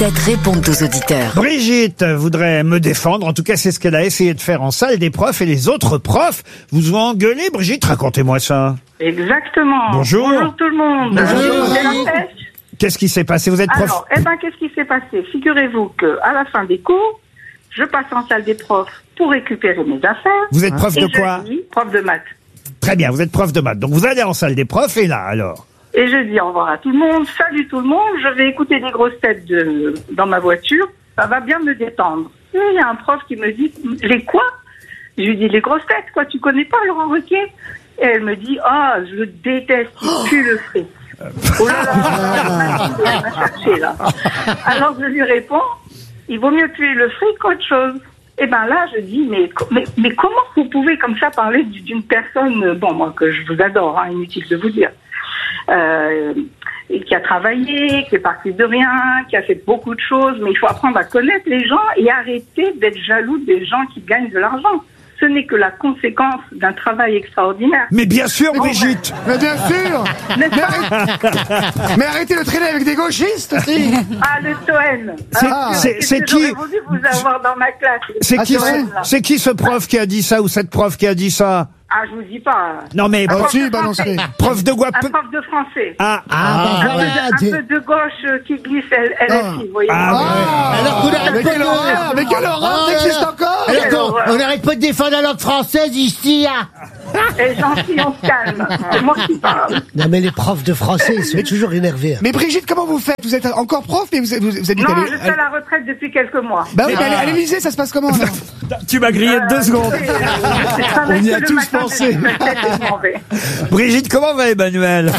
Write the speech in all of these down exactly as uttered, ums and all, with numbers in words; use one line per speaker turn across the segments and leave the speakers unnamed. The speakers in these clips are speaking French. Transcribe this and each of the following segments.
tête répondent aux auditeurs.
Brigitte voudrait me défendre, en tout cas c'est ce qu'elle a essayé de faire en salle des profs, et les autres profs vous ont engueulé. Brigitte, racontez-moi ça.
Exactement.
Bonjour.
Bonjour tout le monde.
Bonjour.
C'est la fête.
Qu'est-ce qui s'est passé? Vous êtes prof?
Alors, eh ben, qu'est-ce qui s'est passé? Figurez-vous que à la fin des cours, je passe en salle des profs pour récupérer mes affaires.
Vous êtes prof
et
de
je
quoi?
dis, prof de maths.
Très bien, vous êtes prof de maths. Donc vous allez en salle des profs, et là alors?
Et je dis au revoir à tout le monde, salut tout le monde, je vais écouter des grosses têtes de, dans ma voiture, ça va bien me détendre. Et il y a un prof qui me dit, les quoi? Je lui dis, les grosses têtes, quoi, tu connais pas Laurent Ruquier? Et elle me dit, ah, oh, je déteste, il pue le fric. Oh là là, elle m'a cherché là. Alors je lui réponds, il vaut mieux puer le fric qu'autre chose. Et ben là, je dis, mais, mais, mais comment vous pouvez comme ça parler d'une personne, bon, moi, que je vous adore, hein, inutile de vous dire, euh, et qui a travaillé, qui est parti de rien, qui a fait beaucoup de choses, mais il faut apprendre à connaître les gens et arrêter d'être jaloux des gens qui gagnent de l'argent. Ce n'est que la conséquence d'un travail extraordinaire.
Mais bien sûr, Brigitte.
Mais bien sûr. Mais, arrête... mais arrêtez de traîner avec des gauchistes aussi.
Ah, le Toen.
C'est, c'est, c'est qui?
J'aurais voulu vous avoir dans ma classe.
C'est
Ah,
qui,
c'est vrai
c'est qui ce prof qui a dit ça, ou cette prof qui a dit ça?
Ah, je vous dis pas.
Non mais
Ah,
prof,
si, balancez.
prof de quoi?
Un prof de français.
Ah,
Ah,
ah,
ben
Un,
voilà.
peu, de, un peu de gauche euh, qui glisse L F I, vous voyez.
Ah,
Ah,
Alors qu'on arrête
mais
pas
quelle
de-
horreur, mais quelle horreur, ça existe encore.
Alors qu'on-
horreur.
on n'arrête pas de défendre la langue française ici, hein.
Et gentil, on se calme. C'est moi qui parle.
Non mais les profs de français, ils sont toujours énervés.
Mais Brigitte, comment vous faites? Vous êtes encore prof, mais vous, vous, vous habitez
Non,
à
je
l'É-
suis à la retraite depuis quelques mois.
Bah oui, mais à l'Élysée, ça se passe comment alors?
tu m'as grillé de deux secondes.
On
y a tous pensé. Brigitte, comment va Emmanuel?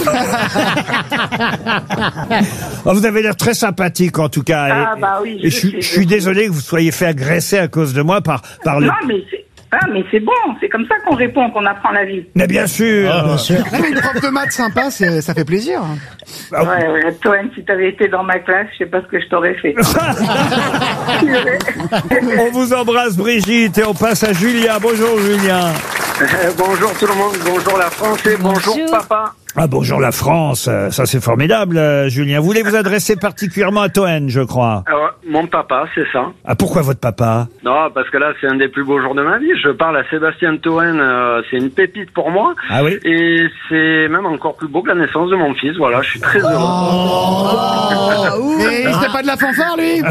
Oh, vous avez l'air très sympathique en tout cas.
Ah,
et,
bah oui,
et
je
je, suis-
sais,
je suis
je
désolé que vous soyez fait agresser à cause de moi par, par le...
Non, mais c'est... Ah, mais c'est bon, c'est comme ça qu'on répond, qu'on apprend la vie.
Mais bien sûr.
Ah, bien sûr.
Non, mais une prof de maths sympa, c'est- ça fait plaisir.
Ah,
Ouais, ouais, Toen, si t'avais été dans ma classe, je sais pas ce que je t'aurais fait.
On vous embrasse Brigitte, et on passe à Julien. Bonjour Julien.
Euh, bonjour tout le monde, bonjour la France et bonjour, bonjour papa.
Ah bonjour la France, euh, ça c'est formidable euh, Julien. Vous voulez vous adresser particulièrement à Toen, je crois.
Alors, mon papa, c'est ça.
Ah pourquoi votre papa?
Non, parce que là, c'est un des plus beaux jours de ma vie. Je parle à Sébastien Toen, euh, c'est une pépite pour moi.
Ah oui.
Et c'est même encore plus beau que la naissance de mon fils. Voilà, je suis très heureux.
Mais c'était pas de la fanfare, lui?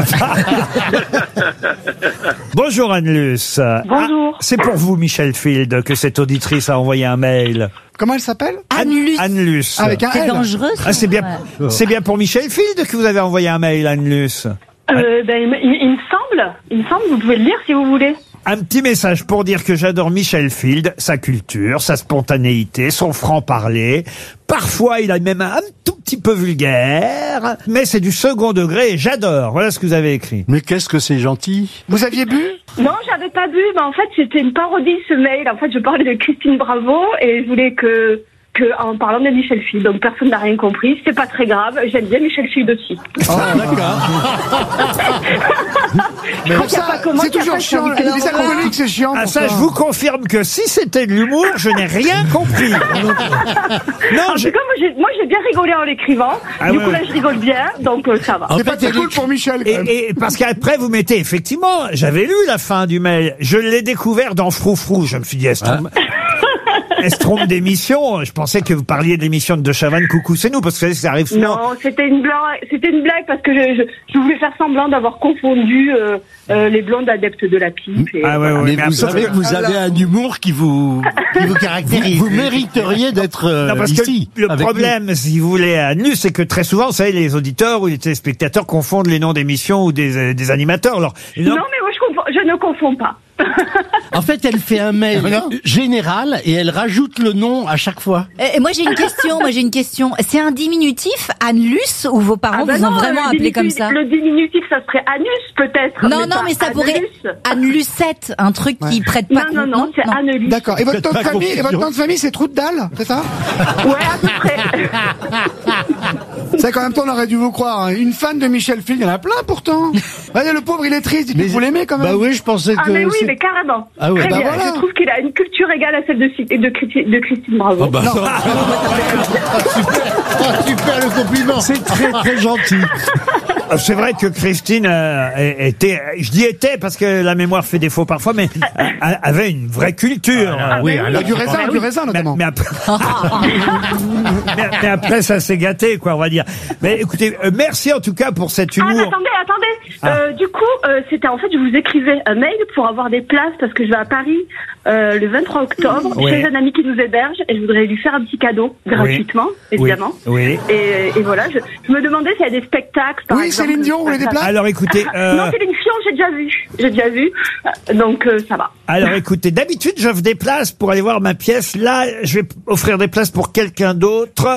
Bonjour Anne-Luce.
Bonjour.
Ah, c'est pour vous Michel Field que cette auditrice a envoyé un mail.
Comment elle s'appelle?
Anne-Luce.
Anne-Luce.
Avec un
C'est
L.
dangereux. ça.
Ah c'est bien,
Ouais.
c'est bien pour Michel Field que vous avez envoyé un mail, Anne-Luce.
Euh, ben, il, me- il- il me semble, il me semble, vous pouvez le lire si vous voulez.
Un petit message pour dire que j'adore Michel Field, sa culture, sa spontanéité, son franc-parler. Parfois, il a même un tout petit peu vulgaire, mais c'est du second degré et j'adore. Voilà ce que vous avez écrit.
Mais qu'est-ce que c'est gentil.
Vous aviez bu?
Non, j'avais pas bu, mais en fait, c'était une parodie ce mail. En fait, je parlais de Christine Bravo et je voulais que, que en parlant de Michel Field, donc personne n'a rien compris. C'est pas très grave. J'aime bien Michel Field aussi.
Oh, d'accord.
Je crois
Pour
qu'il y a
ça,
pas comment
c'est
qu'il y a
toujours
pas
chiant.
de-
Les alcooliques, c'est chiant.
Ah
pour
ça, je vous confirme que si c'était de l'humour, je n'ai rien compris. Non,
En
je...
tout cas, moi, j'ai, moi, j'ai bien rigolé en l'écrivant.
Ah
du
ouais,
coup, là,
ouais.
je rigole bien, donc euh, ça va.
C'est pas très cool pour Michel, quand même.
Et, et parce qu'après vous mettez effectivement, j'avais lu la fin du mail, je l'ai découvert dans Froufrou, je me suis dit est-ce trompe, est-ce trompe d'émission? Je pensais que vous parliez de l'émission de De Chavannes, Coucou c'est nous, parce que ça arrive souvent.
Non, c'était une blague, c'était une blague parce que je, je, je voulais faire semblant d'avoir confondu euh, euh, les blondes adeptes de la pipe. Et,
Ah ouais, ouais,
Mais
mais
vous
sauf
savez
que-
que vous avez un humour qui vous,
Qui vous caractérise.
vous mériteriez d'être euh,
Non, parce
ici.
que le
avec
problème, si vous voulez, à nu, c'est que très souvent, vous savez, les auditeurs ou les téléspectateurs confondent les noms d'émissions ou des, euh, des animateurs. Alors,
Non, mais moi, je, confonds, je ne confonds pas.
nous. En fait, elle fait un mail général et elle rajoute le nom à chaque fois.
Et, et moi j'ai une question, moi j'ai une question. C'est un diminutif, Anne-Luce, ou vos parents
Ah ben
vous ont
non,
vraiment
le
appelé
diminutif-
comme ça?
Le diminutif, ça serait anus, peut-être.
Non, non,
pas
mais ça pourrait
Annelus.
Anne-Lucette, un truc qui prête pas.
Non, non, non, c'est Annelus.
D'accord. Et votre
Faites
nom de
pas
famille, et votre
confusion.
nom de famille, c'est Trou de Dalle, c'est ça?
Ouais, à peu près.
C'est qu'en même temps, on aurait dû vous croire. hein. Une fan de Michel Field, il y en a plein pourtant. Regardez, le pauvre, il est triste. Dites-lui que vous l'aimez quand même.
Bah oui, je pensais
Ah,
que.
mais oui,
c'est-
mais carrément.
Ah ouais,
Très
bah
bien.
voilà.
Je trouve qu'il a une culture égale à celle de, de, de, Christi- de Christine Bravo.
Ah bah,
Non.
Ah, super, ah, super le compliment. C'est très très gentil.
C'est vrai que Christine euh, était, je dis était parce que la mémoire fait défaut parfois, mais euh, avait une vraie culture.
Ah, oui, alors, du raisin, du raisin notamment.
Mais, mais, après... mais, mais après, ça s'est gâté, quoi, on va dire. Mais écoutez, euh, merci en tout cas pour cet humour.
Ah, mais attendez, attendez.
Ah.
Euh, du coup, euh, c'était en fait, je vous écrivais un mail pour avoir des places parce que je vais à Paris euh, le vingt-trois octobre
Oui.
chez un ami qui nous héberge et je voudrais lui faire un petit cadeau gratuitement,
Oui.
évidemment.
Oui.
Et, et voilà, je, je me demandais s'il y a des spectacles. Par
Oui,
exemple,
Céline Dion, vous voulez des places?
Alors écoutez, euh...
Non, Céline Dion, j'ai déjà vu. J'ai déjà vu. Euh, Donc euh, ça va.
alors écoutez, d'habitude j'offre des places pour aller voir ma pièce. Là, je vais offrir des places pour quelqu'un d'autre.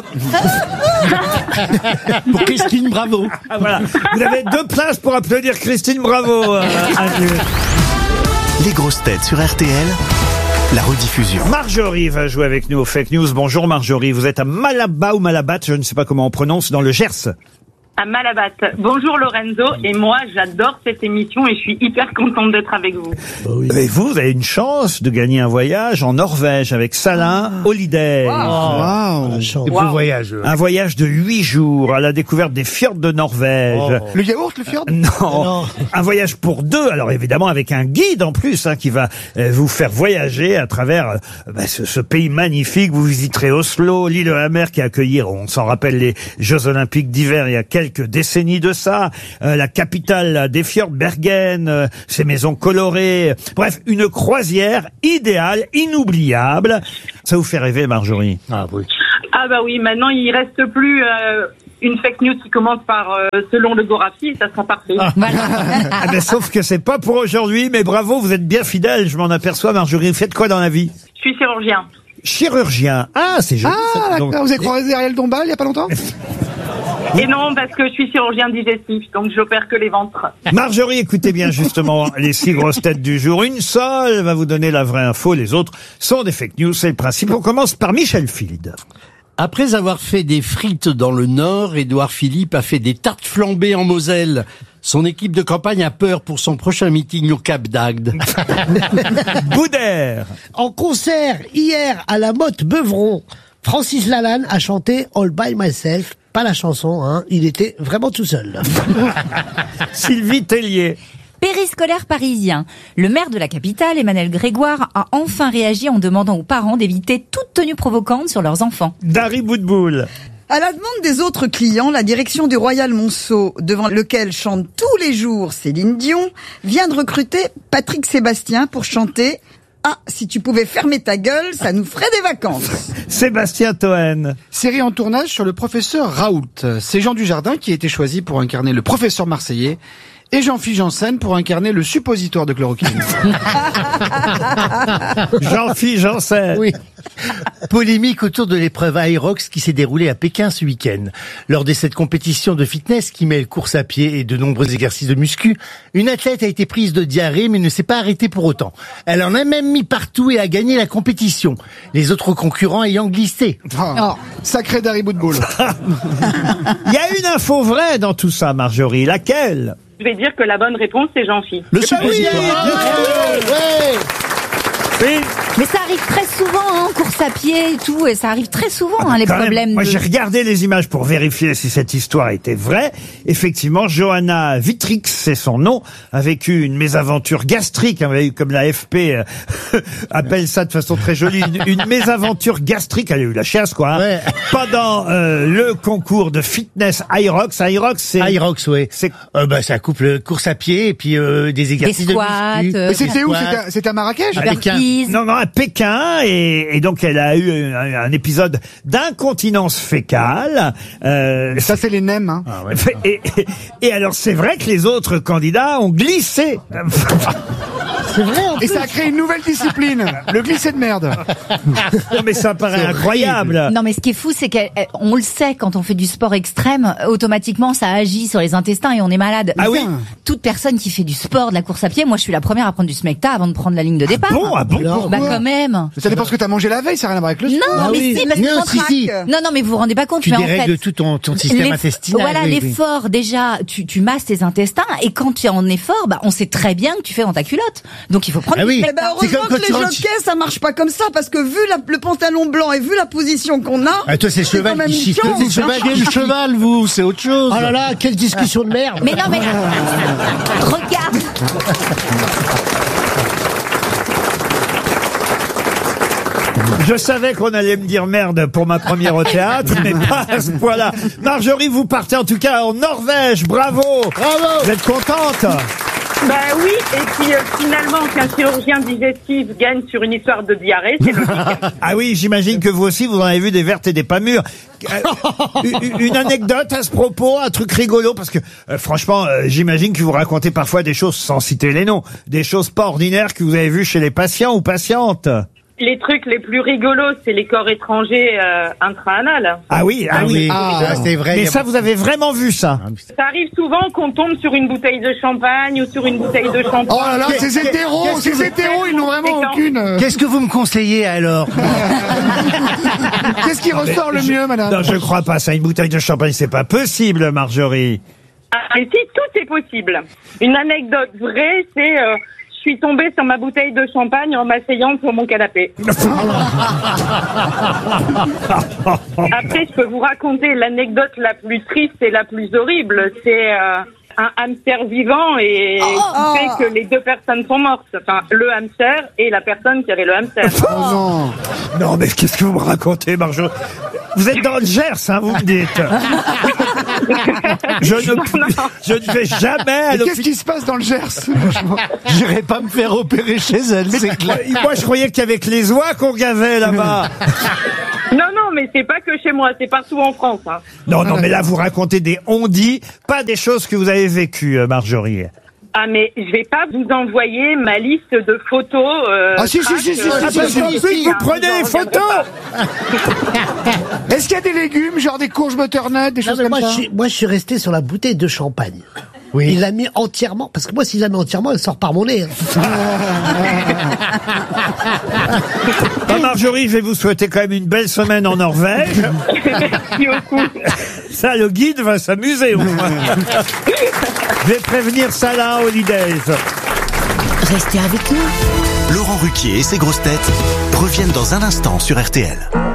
Pour Christine Bravo.
Ah, voilà. Vous avez deux places pour applaudir Christine Bravo. euh, à Dieu.
Les grosses têtes sur R T L, la rediffusion.
Marjorie va jouer avec nous au Fake News. Bonjour Marjorie, vous êtes à Malabat ou Malabat, je ne sais pas comment on prononce, dans le Gers.
À Malabat. Bonjour Lorenzo, et moi j'adore cette émission et je suis hyper contente d'être avec vous.
Et vous, vous avez une chance de gagner un voyage en Norvège avec Salin Holiday.
Waouh.
Des beaux voyages.
Un voyage de huit jours à la découverte des fjords de Norvège.
Le yaourt, le fjord?
Non.
Non.
Un voyage pour deux, alors évidemment avec un guide en plus hein, qui va euh, vous faire voyager à travers euh, bah, ce, ce pays magnifique. Vous visiterez Oslo, Lillehammer qui a accueilli, on s'en rappelle, les Jeux Olympiques d'hiver il y a quelques décennies de ça, euh, la capitale des fjords, Bergen, euh, ses maisons colorées, bref, une croisière idéale, inoubliable. Ça vous fait rêver Marjorie?
Ah oui.
Ah bah oui, maintenant il reste plus euh, une fake news qui commence par euh, selon le Gorafi et ça sera parfait.
Ah ben, sauf que c'est pas pour aujourd'hui, mais bravo, vous êtes bien fidèle, je m'en aperçois Marjorie. Vous faites quoi dans la vie?
Je suis chirurgien.
Chirurgien. Ah, c'est joli.
Ah,
ça.
d'accord. Vous avez croisé Ariel Dombal il y a pas longtemps?
Et non, parce que je suis chirurgien digestif, donc j'opère que les ventres.
Marjorie, écoutez bien justement les six grosses têtes du jour. Une seule va vous donner la vraie info, les autres sont des fake news, c'est le principe. On commence par Michel Field.
Après avoir fait des frites dans le Nord, Édouard Philippe a fait des tartes flambées en Moselle. Son équipe de campagne a peur pour son prochain meeting au Cap d'Agde.
Boudère.
En concert, hier, à la Motte Beuvron, Francis Lalanne a chanté All By Myself. Pas la chanson, hein. Il était vraiment tout seul.
Sylvie Tellier.
Périscolaire parisien. Le maire de la capitale, Emmanuel Grégoire, a enfin réagi en demandant aux parents d'éviter toute tenue provocante sur leurs enfants.
Dari Boudboul.
À la demande des autres clients, la direction du Royal Monceau, devant lequel chante tous les jours Céline Dion, vient de recruter Patrick Sébastien pour chanter « Ah, si tu pouvais fermer ta gueule, ça nous ferait des vacances ».
Sébastien Toen.
Série en tournage sur le professeur Raoult. C'est Jean Dujardin qui a été choisi pour incarner le professeur marseillais et Jean-Philippe Janssen pour incarner le suppositoire de chloroquine.
Jean-Philippe Janssen.
Oui. Polémique autour de l'épreuve Aerox qui s'est déroulée à Pékin ce week-end. Lors de cette compétition de fitness qui mêle course à pied et de nombreux exercices de muscu, une athlète a été prise de diarrhée mais ne s'est pas arrêtée pour autant. Elle en a même mis partout et a gagné la compétition. Les autres concurrents ayant glissé.
Oh, sacré Dari Boudboul.
Il y a une info vraie dans tout ça, Marjorie. Laquelle?
Je vais dire que la bonne réponse c'est Jean-Philippe.
Le suppositoire. Oui.
Mais ça arrive très souvent, hein, course à pied et tout, et ça arrive très souvent, hein, les
Quand même,
problèmes
moi,
de...
j'ai regardé les images pour vérifier si cette histoire était vraie. Effectivement, Johanna Vitrix, c'est son nom, a vécu une mésaventure gastrique, hein, comme la F P euh, appelle ça de façon très jolie, une, une mésaventure gastrique. Elle a eu la chiasse, quoi. Hein,
Ouais.
pendant euh, le concours de fitness Aerox. Aerox, c'est...
Aerox, oui.
C'est
Euh, bah, ça couple course à pied et puis euh, des exercices
Des squats,
de muscu.
euh,
Mais c'était où?
Des squats.
C'était à- C'était à Marrakech?
À Pékin.
Burpees.
Non, non, à Pékin, et, et donc elle a eu un, un épisode d'incontinence fécale. Euh,
Et ça, c'est les nems, hein.
Ah ouais.
et, et, et alors, c'est vrai que les autres candidats ont glissé.
C'est vrai, en
Et
plus.
ça a créé une nouvelle discipline, le glissé de merde.
Non, mais ça paraît
C'est
incroyable.
Non, mais ce qui est fou, c'est qu'on le sait, quand on fait du sport extrême, automatiquement, ça agit sur les intestins et on est malade.
Ah oui.
Toute personne qui fait du sport, de la course à pied, moi, je suis la première à prendre du smecta avant de prendre la ligne de départ.
Bon, ah bon.
Alors,
Bah, quand même.
Ça dépend ce que t'as mangé la veille, ça n'a rien à voir avec le
Non,
sport.
Ah
mais
oui.
si, parce que
Non,
quand
si, si.
Non, non, mais vous vous rendez pas compte,
Tu
mais en
dérègles
fait,
tout ton, ton système
l'eff-
intestinal.
Voilà,
oui, oui.
l'effort, déjà, tu, tu masses tes intestins, et quand tu es en effort, bah, on sait très bien que tu fais dans ta culotte. Donc il faut prendre.
Ah oui.
Eh ben,
C'est
heureusement
comme
que
quand
les
tu rentres-
jockeys, ça marche pas comme ça, parce que vu la- le pantalon blanc et vu la position qu'on a.
Ah, toi, c'est le
quand
cheval
même
qui
une
chiffe.
chance,
C'est le
hein.
cheval
Quel
qui chiffe.
cheval, vous, c'est autre chose.
Oh là là, quelle discussion de merde.
Mais non, mais regarde.
Je savais qu'on allait me dire merde pour ma première au théâtre, mais pas à ce point-là. Marjorie, vous partez en tout cas en Norvège. Bravo.
Bravo.
Vous êtes contente?
Bah oui, et puis euh, finalement qu'un chirurgien digestif gagne sur une histoire de diarrhée, c'est logique.
Ah oui, j'imagine que vous aussi, vous en avez vu des vertes et des pas mûres. Euh, une- une anecdote à ce propos, un truc rigolo, parce que euh, franchement, euh, j'imagine que vous racontez parfois des choses, sans citer les noms, des choses pas ordinaires que vous avez vues chez les patients ou patientes.
Les trucs les plus rigolos, c'est les corps étrangers euh, intra-anal.
Ah oui, ah,
Ah
oui.
oui,
Ah,
ça, c'est vrai. il
Mais
y a-
ça, vous avez vraiment vu ça?
Ça arrive souvent qu'on tombe sur une bouteille de champagne ou sur une bouteille de shampoing.
Oh là là, ces hétéros,
qu'est-ce que
ces
vous-
hétéros, ils n'ont vraiment
Conséquent.
aucune. euh,
Qu'est-ce que vous me conseillez alors?
Qu'est-ce qui ressort le mieux, madame?
Non, je crois pas. Ça, une bouteille de champagne, c'est pas possible, Marjorie.
Ah, et si, tout est possible. Une anecdote vraie, c'est... Euh, je suis tombée sur ma bouteille de champagne en m'asseyant sur mon canapé. Après, je peux vous raconter l'anecdote la plus triste et la plus horrible. C'est euh, un hamster vivant et qui fait que les deux personnes sont mortes. Enfin, le hamster et la personne qui avait le hamster.
Oh non.
Non, mais qu'est-ce que vous me racontez, Marjorie? Vous êtes dans le Gers, hein, vous me dites. Je ne, je ne vais jamais à
Mais qu'est-ce
l'hôpital.
qui se passe dans le Gers? Franchement.
J'irai pas me faire opérer chez elle, c'est clair.
Moi, je croyais qu'il y avait que les oies qu'on gavait là-bas.
Non, non, mais c'est pas que chez moi, c'est partout en France. Hein.
Non, non, mais là, vous racontez des on-dit, pas des choses que vous avez vécues, euh, Marjorie.
Ah, mais je vais pas vous envoyer ma liste de photos. Euh,
Ah, si, si,
trash,
si, si,
euh,
si,
Ah,
si,
parce
si,
qu'en
si,
plus,
si,
vous
hein,
prenez
j'en
les
reviendrai
photos.
Est-ce qu'il y a des légumes, genre des courges butternut, des
Non,
choses
mais
comme
moi,
ça?
je suis, moi, je suis resté sur la bouteille de champagne.
Oui.
Il l'a mis entièrement, parce que moi, s'il l'a mis entièrement, elle sort par mon nez. hein.
Ah, Marjorie, je vais vous souhaiter quand même une belle semaine en Norvège.
Merci beaucoup.
Ça, le guide va s'amuser au moins. Je vais prévenir Salah Holidays.
Restez avec nous.
Laurent Ruquier et ses grosses têtes reviennent dans un instant sur R T L.